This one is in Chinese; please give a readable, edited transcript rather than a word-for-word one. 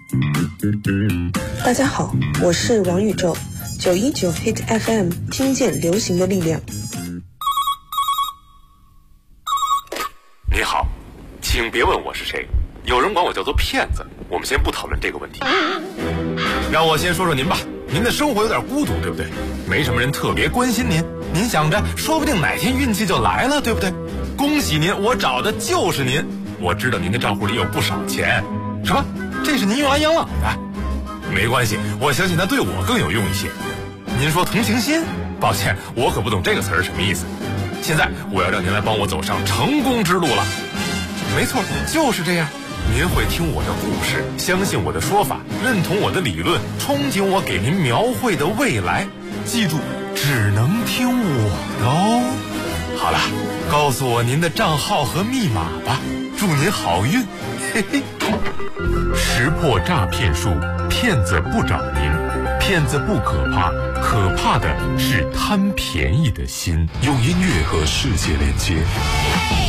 大家好，我是王宇宙，919 Hit FM， 听见流行的力量。 你好，请别问我是谁，有人管我叫做骗子，我们先不讨论这个问题。让我先说说您吧，您的生活有点孤独，对不对？没什么人特别关心您，您想着说不定哪天运气就来了，对不对？恭喜您，我找的就是您。我知道您的账户里有不少钱。什么？这是您用来养老的？没关系，我相信它对我更有用一些。您说同情心？抱歉，我可不懂这个词儿什么意思。现在我要让您来帮我走上成功之路了。没错，就是这样。您会听我的故事，相信我的说法，认同我的理论，憧憬我给您描绘的未来。记住，只能听我的哦。好了，告诉我您的账号和密码吧，祝您好运。嘿嘿。识破诈骗术，骗子不找您，骗子不可怕，可怕的是贪便宜的心。用音乐和世界连接。